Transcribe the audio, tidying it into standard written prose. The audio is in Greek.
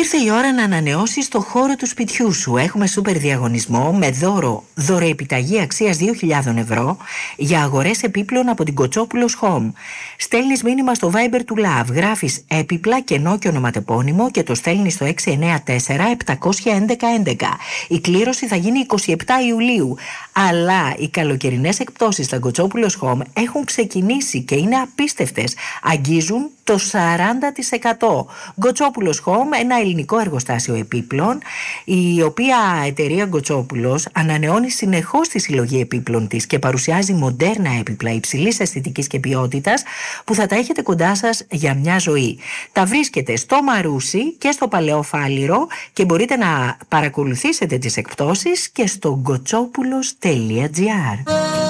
Ήρθε η ώρα να ανανεώσεις το χώρο του σπιτιού σου. Έχουμε σούπερ διαγωνισμό με δωροεπιταγή αξίας 2.000 ευρώ για αγορές επίπλων από την Κοτσόπουλος Home. Στέλνεις μήνυμα στο Viber του Love, γράφεις έπιπλα, κενό και ονοματεπώνυμο και το στέλνεις στο 694-711-11. Η κλήρωση θα γίνει 27 Ιουλίου. Αλλά οι καλοκαιρινές εκπτώσεις στα Κοτσόπουλος Home έχουν ξεκινήσει και είναι απίστευτες. Αγγίζουν το 40%. Γκοτσόπουλος Home, ένα ελληνικό εργοστάσιο επίπλων, η οποία εταιρεία Γκοτσόπουλος ανανεώνει συνεχώς τη συλλογή επίπλων της και παρουσιάζει μοντέρνα έπιπλα υψηλής αισθητικής και ποιότητας που θα τα έχετε κοντά σας για μια ζωή. Τα βρίσκετε στο Μαρούσι και στο Παλαιό Φάληρο και μπορείτε να παρακολουθήσετε τις εκπτώσεις και στο γκοτσόπουλος.gr.